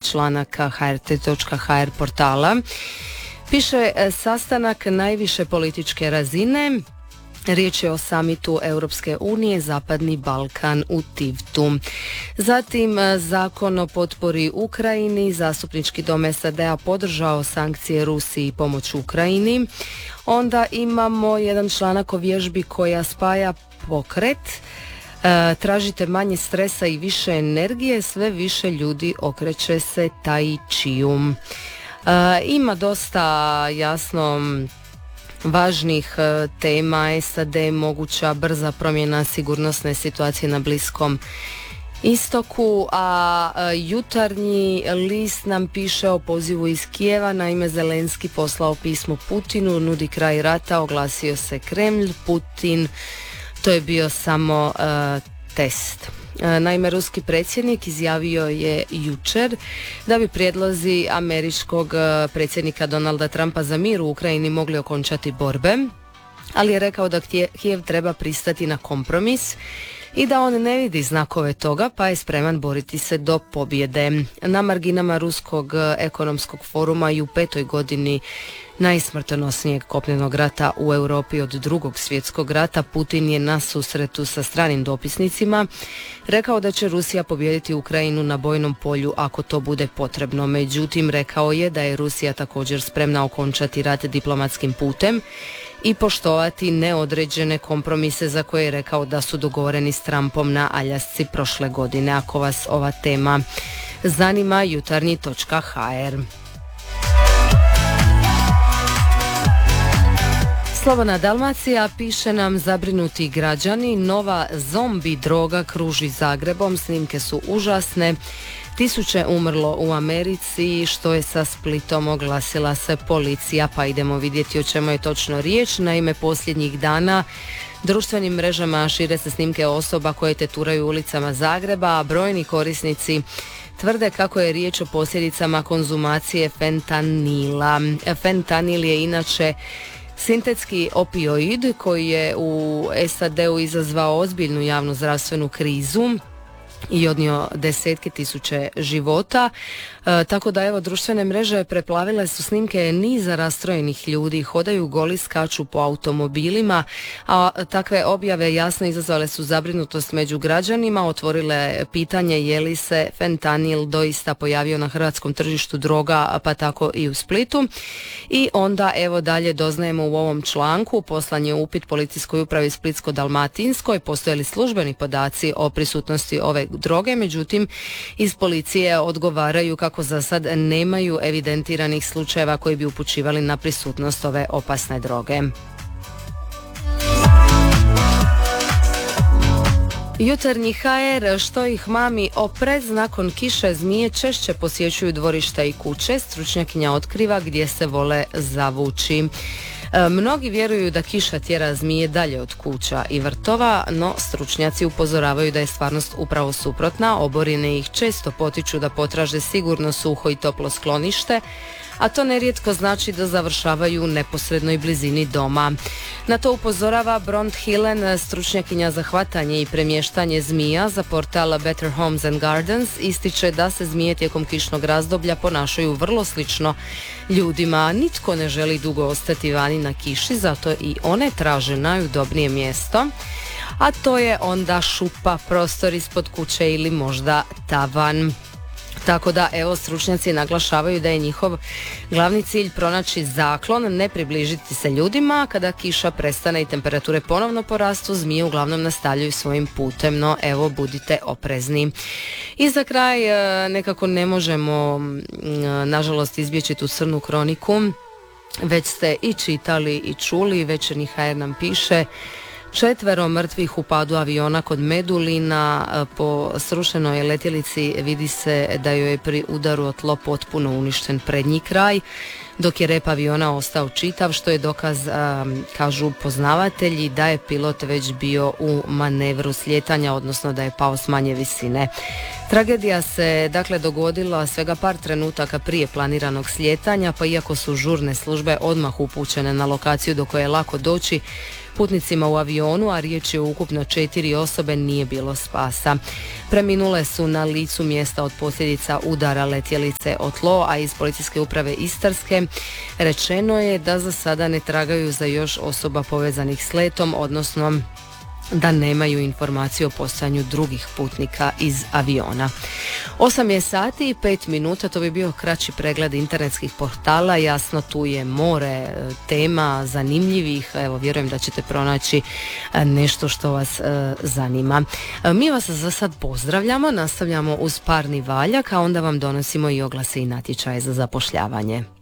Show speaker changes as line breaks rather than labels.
članaka hrt.hr portala. Piše sastanak najviše političke razine. Riječ je o samitu Europske unije, Zapadni Balkan u Tivtu. Zatim zakon o potpori Ukrajini, zastupnički dom SAD-a podržao sankcije Rusiji i pomoć Ukrajini. Onda imamo jedan članak o vježbi koja spaja pokret. Tražite manje stresa i više energije, sve više ljudi okreće se tai chiju. Ima dosta jasno važnih tema. SAD, moguća brza promjena sigurnosne situacije na Bliskom istoku, a Jutarnji list nam piše o pozivu iz Kijeva. Naime, Zelenski poslao pismo Putinu, nudi kraj rata, oglasio se Kremlj, Putin, to je bio samo test. Naime, ruski predsjednik izjavio je jučer da bi prijedlozi američkog predsjednika Donalda Trumpa za mir u Ukrajini mogli okončati borbe, ali je rekao da Kijev treba pristati na kompromis i da on ne vidi znakove toga, pa je spreman boriti se do pobjede. Na marginama Ruskog ekonomskog foruma i u 5. godini najsmrtonosnijeg kopnenog rata u Europi od Drugog svjetskog rata, Putin je na susretu sa stranim dopisnicima rekao da će Rusija pobijediti Ukrajinu na bojnom polju ako to bude potrebno. Međutim, rekao je da je Rusija također spremna okončati rat diplomatskim putem i poštovati neodređene kompromise za koje je rekao da su dogovoreni s Trumpom na Aljasci prošle godine. Ako vas ova tema zanima, jutarnji.hr. Slobodna Dalmacija piše nam zabrinuti građani, nova zombi droga kruži Zagrebom, snimke su užasne. 1000 umrlo u Americi, što je sa Splitom, oglasila se policija, pa idemo vidjeti o čemu je točno riječ. Naime, posljednjih dana društvenim mrežama šire se snimke osoba koje teturaju ulicama Zagreba, a brojni korisnici tvrde kako je riječ o posljedicama konzumacije fentanila. Fentanil je inače sintetski opioid koji je u SAD-u izazvao ozbiljnu javnu zdravstvenu krizu i odnio desetke tisuće života. Tako da evo, društvene mreže preplavile su snimke niza rastrojenih ljudi, hodaju goli, skaču po automobilima, a takve objave jasno izazvale su zabrinutost među građanima, otvorile pitanje je li se fentanil doista pojavio na hrvatskom tržištu droga, pa tako i u Splitu. I onda evo dalje doznajemo u ovom članku, poslan je upit policijskoj upravi Splitsko-dalmatinskoj, postoje li službeni podaci o prisutnosti ove droge, međutim iz policije odgovaraju kako za sad nemaju evidentiranih slučajeva koji bi upućivali na prisutnost ove opasne droge. Jutarnji HR, što ih mami oprez, nakon kiše zmije češće posjećuju dvorišta i kuće, stručnjakinja otkriva gdje se vole zavući. Mnogi vjeruju da kiša tjera zmije dalje od kuća i vrtova, no stručnjaci upozoravaju da je stvarnost upravo suprotna. Oborine ih često potiču da potraže sigurno suho i toplo sklonište, a to nerijetko znači da završavaju u neposrednoj blizini doma. Na to upozorava Bront Hillen, stručnjakinja za hvatanje i premještanje zmija za portal Better Homes and Gardens, ističe da se zmije tijekom kišnog razdoblja ponašaju vrlo slično ljudima. Nitko ne želi dugo ostati vani na kiši, zato i one traže najudobnije mjesto, a to je onda šupa, prostor ispod kuće ili možda tavan. Tako da, evo, stručnjaci naglašavaju da je njihov glavni cilj pronaći zaklon, ne približiti se ljudima. Kada kiša prestane i temperature ponovno porastu, zmije uglavnom nastavljaju svojim putem, no evo, budite oprezni. I za kraj, nekako ne možemo, nažalost, izbjeći tu crnu kroniku. Već ste i čitali i čuli, Večernji HR nam piše: 4 mrtvih u padu aviona kod Medulina. Po srušenoj letjelici vidi se da joj je pri udaru o tlo potpuno uništen prednji kraj. dok je rep aviona ostao čitav, što je dokaz, kažu poznavatelji, da je pilot već bio u manevru slijetanja, odnosno da je pao s manje visine. Tragedija se dakle dogodila svega par trenutaka prije planiranog slijetanja, pa iako su žurne službe odmah upućene na lokaciju do koje je lako doći, putnicima u avionu, a riječ je o ukupno 4 osobe, nije bilo spasa. Preminule su na licu mjesta od posljedica udara letjelice o tlo, a iz policijske uprave Istarske rečeno je da za sada ne tragaju za još osoba povezanih s letom, odnosno da nemaju informaciju o postojanju drugih putnika iz aviona. 8 sati i 5 minuta, to bi bio kraći pregled internetskih portala. Jasno, tu je more tema zanimljivih. Evo, vjerujem da ćete pronaći nešto što vas zanima. Mi vas za sad pozdravljamo, nastavljamo uz parni valjak, a onda vam donosimo i oglase i natječaje za zapošljavanje.